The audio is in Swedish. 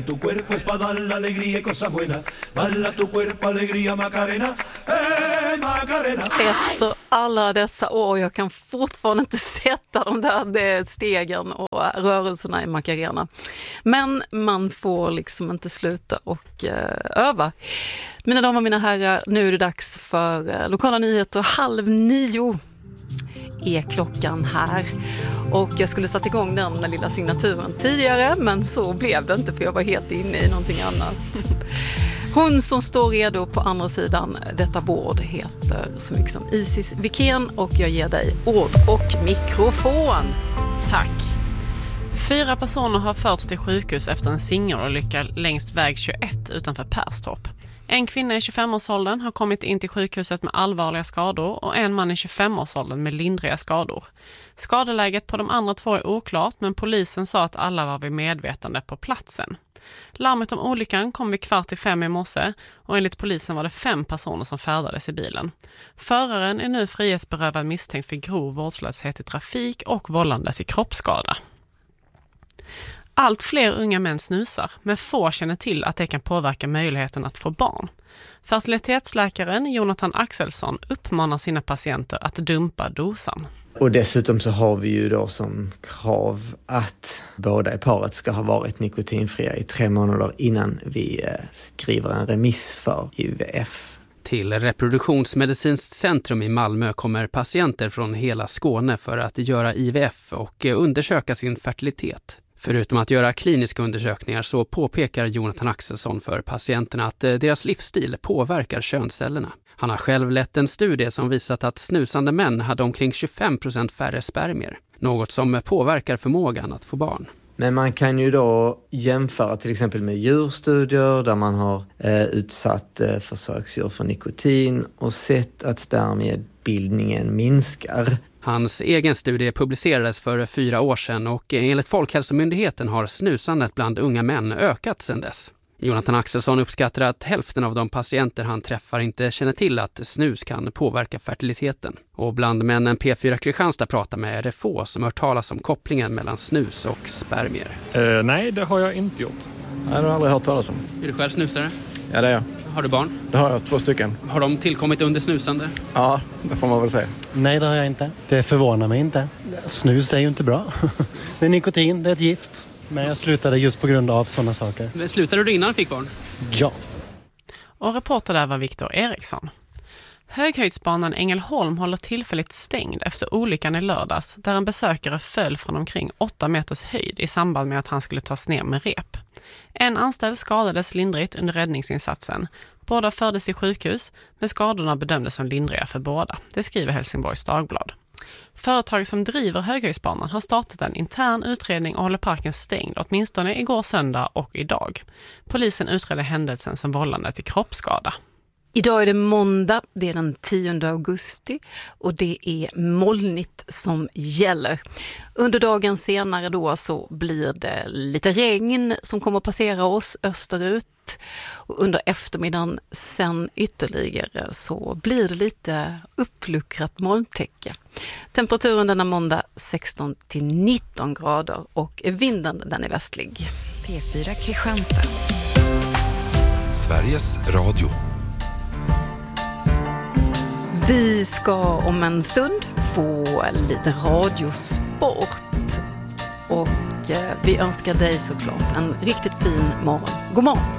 tu cuerpo es para dar la alegría y cosas buenas. Bala tu cuerpo, alegría, Macarena, Macarena. Efter alla dessa år, jag kan fortfarande inte sätta de där stegen och rörelserna i Macarena. Men man får liksom inte sluta och öva. Mina damer och mina herrar, nu är det dags för lokala nyheter. 8:30 är klockan här. Och jag skulle satt igång den lilla signaturen tidigare, men så blev det inte för jag var helt inne i någonting annat. Hon som står redo på andra sidan detta bord heter så mycket som Isis Wikén och jag ger dig ord och mikrofon. Tack. 4 personer har förts till sjukhus efter en singelolycka längs väg 21 utanför Perstorp. En kvinna i 25-årsåldern har kommit in till sjukhuset med allvarliga skador och en man i 25-årsåldern med lindriga skador. Skadeläget på de andra 2 är oklart, men polisen sa att alla var vid medvetande på platsen. Larmet om olyckan kom vid 4:45 i morse och enligt polisen var det 5 personer som färdades i bilen. Föraren är nu frihetsberövad misstänkt för grov vårdslöshet i trafik och vållande till kroppsskada. Allt fler unga män snusar, men få känner till att det kan påverka möjligheten att få barn. Fertilitetsläkaren Jonathan Axelsson uppmanar sina patienter att dumpa dosan. Och dessutom så har vi ju då som krav att båda i paret ska ha varit nikotinfria i 3 månader innan vi skriver en remiss för IVF. Till Reproduktionsmedicinskt centrum i Malmö kommer patienter från hela Skåne för att göra IVF och undersöka sin fertilitet. Förutom att göra kliniska undersökningar så påpekar Jonathan Axelsson för patienterna att deras livsstil påverkar könscellerna. Han har själv lett en studie som visat att snusande män hade omkring 25% färre spermier. Något som påverkar förmågan att få barn. Men man kan ju då jämföra till exempel med djurstudier där man har utsatt försöksdjur för nikotin och sett att spermiebildningen minskar. Hans egen studie publicerades för 4 år sedan och enligt Folkhälsomyndigheten har snusandet bland unga män ökat sedan dess. Jonathan Axelsson uppskattar att hälften av de patienter han träffar inte känner till att snus kan påverka fertiliteten. Och bland männen P4 Kristianstad pratar med är det få som hört talas om kopplingen mellan snus och spermier. Nej, det har jag inte gjort. Nej, det har jag aldrig hört talas om. Är du själv snusare? Ja, det är jag. Har du barn? Det har jag, 2 stycken. Har de tillkommit under snusande? Ja, det får man väl säga. Nej, det har jag inte. Det förvånar mig inte. Snus är ju inte bra. Det är nikotin, det är ett gift. Men jag slutade just på grund av sådana saker. Men slutade du innan du fick barn? Ja. Och reporter där var Viktor Eriksson. Höghöjdsbanan Ängelholm håller tillfälligt stängd efter olyckan i lördags där en besökare föll från omkring 8 meters höjd i samband med att han skulle tas ner med rep. En anställd skadades lindrigt under räddningsinsatsen. Båda fördes till sjukhus, men skadorna bedömdes som lindriga för båda. Det skriver Helsingborgs Dagblad. Företag som driver Höghöjdsbanan har startat en intern utredning och håller parken stängd åtminstone igår söndag och idag. Polisen utredde händelsen som vållande till kroppsskada. Idag är det måndag, det är den 10 augusti och det är molnigt som gäller. Under dagen senare då så blir det lite regn som kommer att passera oss österut. Och under eftermiddagen sen ytterligare så blir det lite uppluckrat molntäcke. Temperaturen denna måndag 16-19 grader och vinden den är västlig. P4 Kristianstad. Sveriges Radio. Vi ska om en stund få lite radiosport och vi önskar dig såklart en riktigt fin morgon. God morgon!